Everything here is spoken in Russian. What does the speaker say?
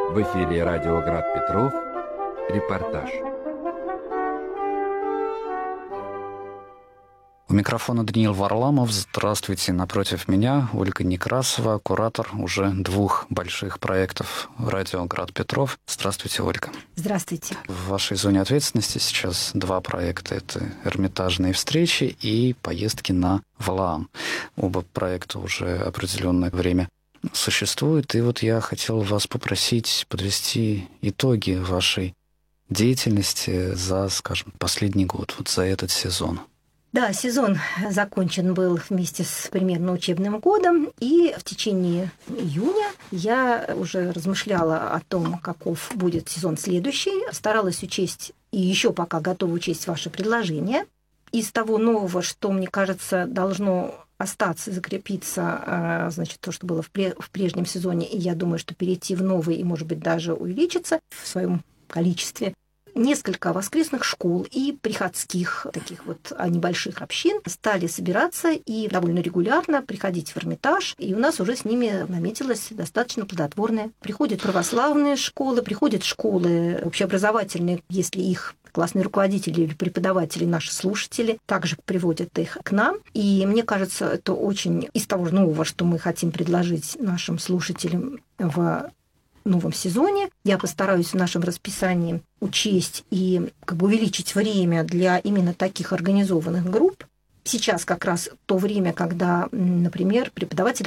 В эфире радио Град Петров. Репортаж. У микрофона Даниил Варламов. Здравствуйте. Напротив меня Ольга Некрасова, куратор уже 2 больших проектов радио Град Петров. Здравствуйте, Ольга. Здравствуйте. В вашей зоне ответственности сейчас 2 проекта. Это «Эрмитажные встречи» и «Поездки на Валаам». Оба проекта уже определенное время существуют. И вот я хотел вас попросить подвести итоги вашей деятельности за, скажем, последний год, вот за этот сезон. Да, сезон закончен был вместе с примерно учебным годом, и в течение июня я уже размышляла о том, каков будет сезон следующий, старалась учесть и еще пока готова учесть ваши предложения. Из того нового, что, мне кажется, должно остаться, закрепиться, значит, то, что было в прежнем сезоне, и я думаю, что перейти в новый и, может быть, даже увеличиться в своем количестве. Несколько воскресных школ и приходских таких вот небольших общин стали собираться и довольно регулярно приходить в Эрмитаж, и у нас уже с ними наметилось достаточно плодотворное. Приходят православные школы, приходят школы общеобразовательные, если их классные руководители или преподаватели, наши слушатели, также приводят их к нам. И мне кажется, это очень из того нового, что мы хотим предложить нашим слушателям в новом сезоне. Я постараюсь в нашем расписании учесть и увеличить время для именно таких организованных групп. Сейчас как раз то время, когда, например, преподаватели